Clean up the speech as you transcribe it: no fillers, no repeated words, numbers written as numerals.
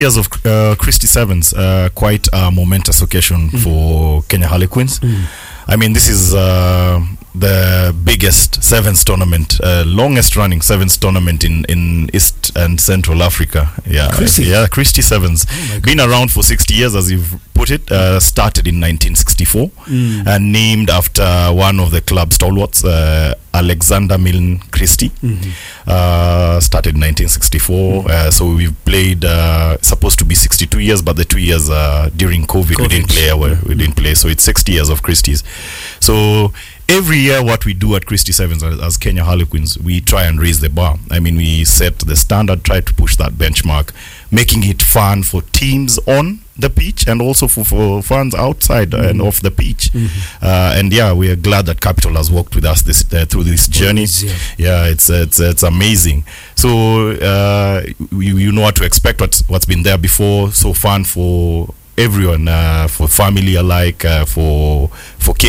Years of Christie Sevens, quite a momentous occasion for Kenya Harlequins. I mean, this is the biggest sevens tournament, longest running sevens tournament in East and Central Africa. Christie Sevens. Been around for 60 years, as you've put it. Started in 1964 and named after one of the club stalwarts, Alexander Milne Christie. Started in 1964. So we've played, supposed to be 62 years, but the 2 years during COVID. We didn't play. So it's 60 years of Christie's. So every year what we do at Christie Sevens as Kenya Harlequins, we try and raise the bar. I mean, we set the standard, try to push that benchmark, making it fun for teams on the pitch and also for fans outside and off the pitch. And yeah, we are glad that Capital has worked with us through this journey. It's amazing. So you know what to expect, what's been there before. So fun for everyone, for family alike, for